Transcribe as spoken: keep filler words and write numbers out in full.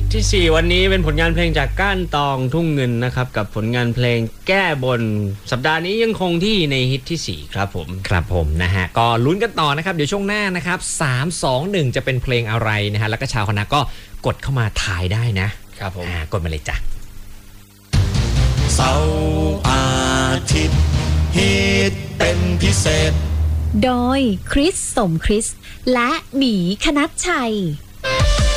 ที่สี่วันนี้เป็นผลงานเพลงจากก้านตองทุ่งเงินนะครับกับผลงานเพลงแก้บนสัปดาห์นี้ยังคงที่ในฮิตที่สี่ครับผมครับผมนะฮะก็ลุ้นกันต่อนะครับเดี๋ยวช่วงหน้านะครับสาม สอง หนึ่งจะเป็นเพลงอะไรนะฮะแล้วก็ชาวคณะก็กดเข้ามาทายได้นะครับผมกดมาเลยจ้ะเสาร์อาทิตย์ฮิตเป็นพิเศษโดยคริสสมคริสและหมีคณัชชัย